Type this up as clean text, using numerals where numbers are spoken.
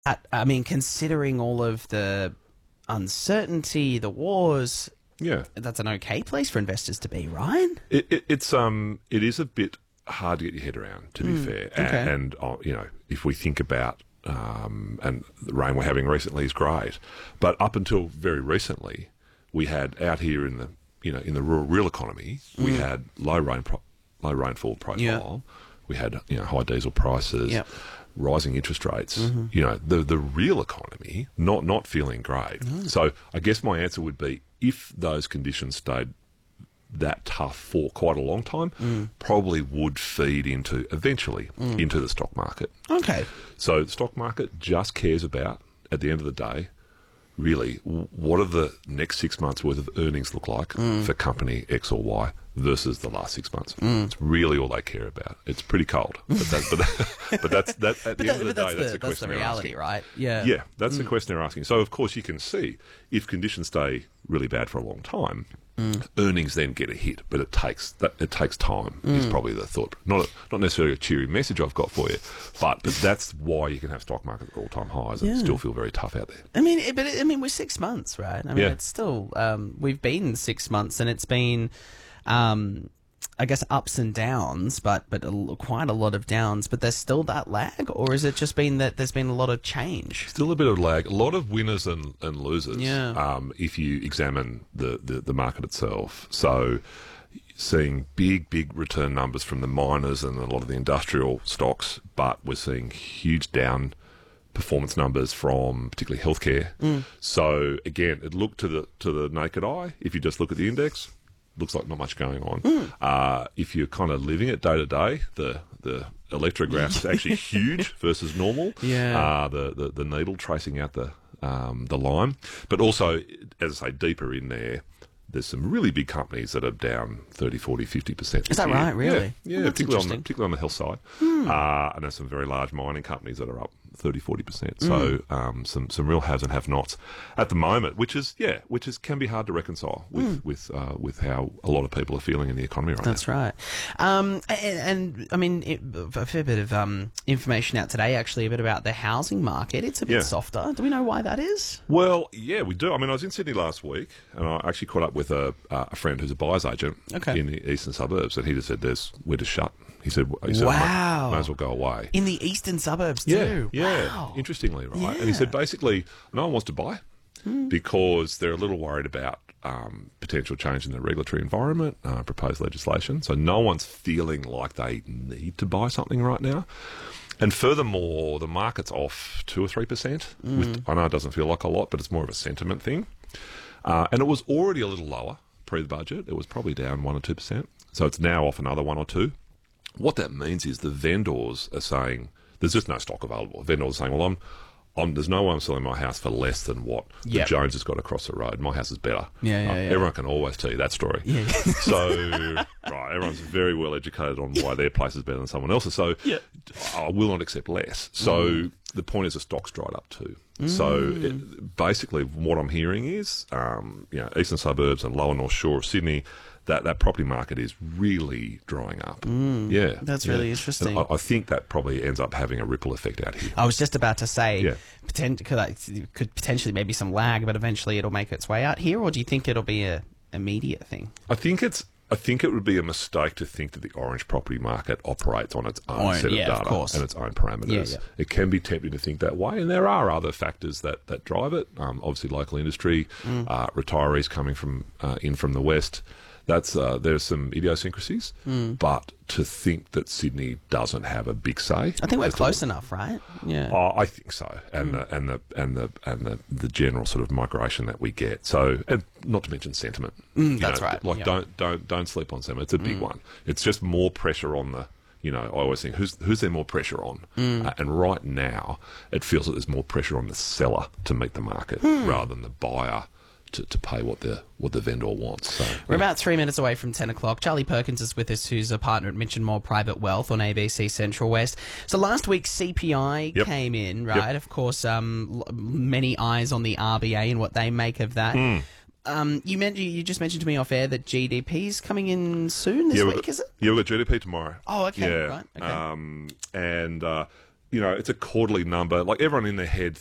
I mean, considering all of the uncertainty, the wars, Yeah, that's an okay place for investors to be, right? it is a bit hard to get your head around, to be fair. okay. And if we think about and the rain we're having recently is great, but up until very recently, we had out here in the in the rural real economy, we had low rainfall profile. Yeah. We had high diesel prices. Yep. Rising interest rates, the real economy not feeling great. So I guess my answer would be, if those conditions stayed that tough for quite a long time, probably would feed eventually into the stock market. Okay. So the stock market just cares about, at the end of the day, really, what do the next 6 months worth of earnings look like for company X or Y versus the last 6 months. It's really all they care about. It's pretty cold, but that's at the end of the day, that's the question they're reality, asking. Right? Yeah. Yeah, that's the question they're asking. So, of course, you can see if conditions stay really bad for a long time, earnings then get a hit, but it takes time. Is probably the thought. Not necessarily a cheery message I've got for you, but that's why you can have stock markets at all-time highs and still feel very tough out there. I mean, we're 6 months, right? I mean, it's still we've been 6 months, and it's been. I guess ups and downs, but quite a lot of downs. But there's still that lag, or is it just been that there's been a lot of change? Still a bit of lag, a lot of winners and losers. Yeah. If you examine the market itself, so seeing big return numbers from the miners and a lot of the industrial stocks, but we're seeing huge down performance numbers from particularly healthcare. So again, it looked to the naked eye. If you just look at the index, looks like not much going on. If you're kind of living it day to day, the electrograph is actually huge versus normal. Yeah. The needle tracing out the line, but also, as I say, deeper in there, there's some really big companies that are down 30, 40, 50%. Is that right? Really? Yeah, Well, that's particularly on the health side. And there's some very large mining companies that are up 30, 40%. So some real haves and have-nots at the moment, which can be hard to reconcile with how a lot of people are feeling in the economy right now. That's right. And I mean, a fair bit of information out today, actually, a bit about the housing market. It's a bit softer. Do we know why that is? Well, yeah, we do. I mean, I was in Sydney last week, and I actually caught up with a friend who's a buyer's agent in the eastern suburbs, and he just said, we're just shut. He said, wow. might as well go away. In the eastern suburbs too? Yeah, wow. Interestingly, right? Yeah. And he said, basically, no one wants to buy because they're a little worried about potential change in the regulatory environment, proposed legislation. So no one's feeling like they need to buy something right now. And furthermore, the market's off 2 or 3%. I know it doesn't feel like a lot, but it's more of a sentiment thing. And it was already a little lower pre the budget. It was probably down 1 or 2%. So it's now off another 1 or 2. What that means is the vendors are saying there's just no stock available. Vendors are saying, well, there's no way I'm selling my house for less than what the Jones has got across the road. My house is better. Everyone can always tell you that story. Yeah. So, right, everyone's very well educated on why their place is better than someone else's. So, I will not accept less. So, the point is the stock's dried up too. So, basically, what I'm hearing is, eastern suburbs and lower North Shore of Sydney, that property market is really drying up. That's really interesting. And I think that probably ends up having a ripple effect out here. I was just about to say, could potentially maybe some lag, but eventually it'll make its way out here, or do you think it'll be a immediate thing? I think it would be a mistake to think that the orange property market operates on its own set of data and its own parameters. It can be tempting to think that way, and there are other factors that drive it. Obviously, local industry, retirees coming from the west. There's some idiosyncrasies, but to think that Sydney doesn't have a big say, I think we're close enough, right? Yeah, I think so, and the general sort of migration that we get. So, and not to mention sentiment. That's right. Like, don't sleep on sentiment. It's a big one. It's just more pressure on the. I always think, who's there more pressure on? And right now, it feels like there's more pressure on the seller to meet the market rather than the buyer to pay what the vendor wants. So, we're about 3 minutes away from 10 o'clock. Charlie Perkins is with us, who's a partner at Mitch & Moore Private Wealth on ABC Central West. So last week CPI came in, right? Of course, many eyes on the RBA and what they make of that. You just mentioned to me off air that GDP is coming in soon this week, is it? Yeah, we've got GDP tomorrow. Oh, okay. Yeah. Right. Okay. And it's a quarterly number. Like everyone in their head